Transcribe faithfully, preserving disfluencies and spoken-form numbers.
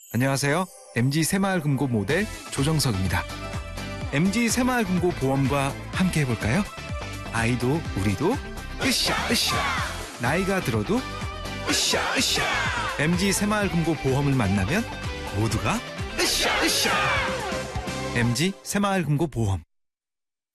안녕하세요. 엠지 새마을금고 모델 조정석입니다. 엠지 새마을금고 보험과 함께 해볼까요? 아이도 우리도 으쌰 으쌰, 나이가 들어도 으쌰 으쌰. 엠지 새마을금고 보험을 만나면 모두가 으쌰 으쌰. 엠지 새마을금고 보험.